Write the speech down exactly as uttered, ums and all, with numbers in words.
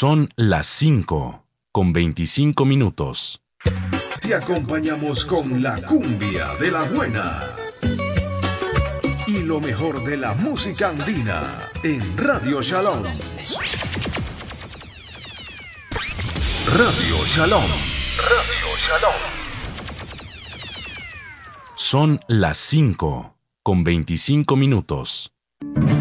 Son las cinco con veinticinco minutos. Te acompañamos con la cumbia de la buena y lo mejor de la música andina en Radio Shalom. Radio Shalom. Radio Shalom. Son las cinco con veinticinco minutos.